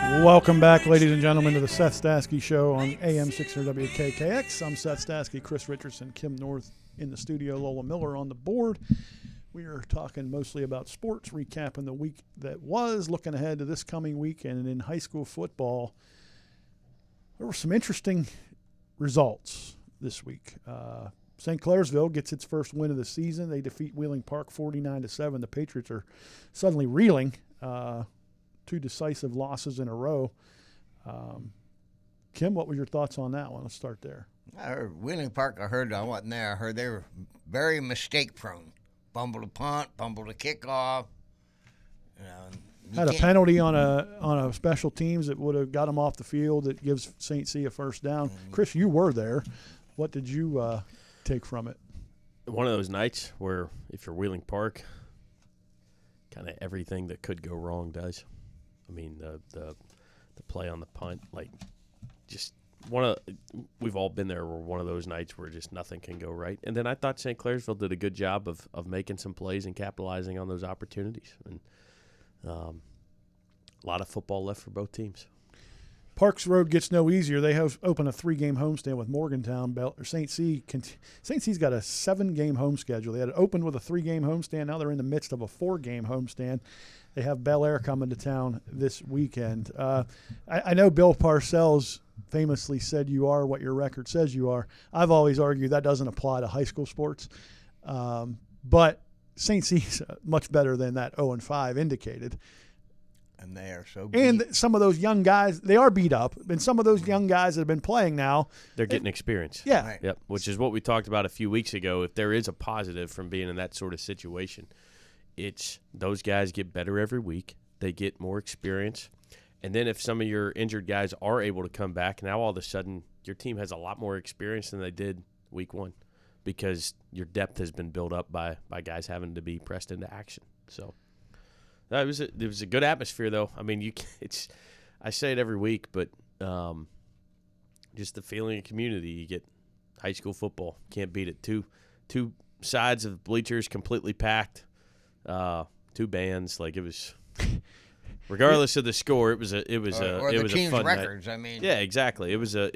Welcome back, ladies and gentlemen, to the Seth Stasky Show on AM 600 WKKX. I'm Seth Stasky, Chris Richardson, Kim North in the studio, Lola Miller on the board. We are talking mostly about sports, recapping the week that was, looking ahead to this coming week. And in high school football, there were some interesting results this week. St. Clairsville gets its first win of the season. They defeat Wheeling Park 49-7. The Patriots are suddenly reeling. Two decisive losses in a row. Kim, what were your thoughts on that one? Let's start there. I heard Wheeling Park. I wasn't there. I heard they were very mistake prone. Bumble to punt, bumble to kickoff. Had a penalty on a special teams that would have got them off the field. That gives St. C a first down. Chris, you were there. What did you take from it? One of those nights where if you're Wheeling Park, kind of everything that could go wrong does. I mean, the play on the punt, like, just we've all been there where one of those nights where just nothing can go right. And then I thought St. Clairsville did a good job of making some plays and capitalizing on those opportunities. And a lot of football left for both teams. Parks Road gets no easier. They have opened a 3-game homestand with Morgantown. St. C's got a 7-game home schedule. They had opened with a 3-game homestand. Now they're in the midst of a 4-game homestand. They have Bel Air coming to town this weekend. I know Bill Parcells famously said you are what your record says you are. I've always argued that doesn't apply to high school sports. But St. C's much better than that 0-5 indicated. And they are so beat. And some of those young guys, they are beat up. And some of those young guys that have been playing now. They're getting experience. Yeah. Right. Yep, which is what we talked about a few weeks ago. If there is a positive from being in that sort of situation, it's those guys get better every week. They get more experience. And then if some of your injured guys are able to come back, now all of a sudden your team has a lot more experience than they did week one because your depth has been built up by guys having to be pressed into action. So it was a good atmosphere, though. I mean, I say it every week, but just the feeling of community. You get high school football, can't beat it. Two sides of bleachers completely packed, 2 bands. Like, it was, regardless of the score, it was a team's fun records. night. I mean, Yeah, exactly. It was a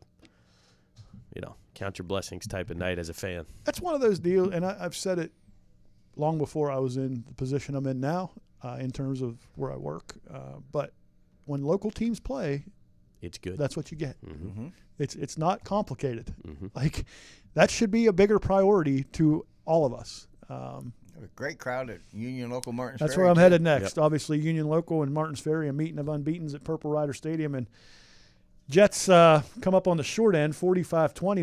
count your blessings type of night as a fan. That's one of those deals, and I've said it long before I was in the position I'm in now. In terms of where I work. But when local teams play, it's good. That's what you get. Mm-hmm. It's not complicated. Mm-hmm. Like, that should be a bigger priority to all of us. a great crowd at Union Local Martins That's Ferry. where I'm headed next. Yep. Obviously, Union Local and Martins Ferry, a meeting of unbeatens at Purple Rider Stadium. And Jets come up on the short end, 45-20.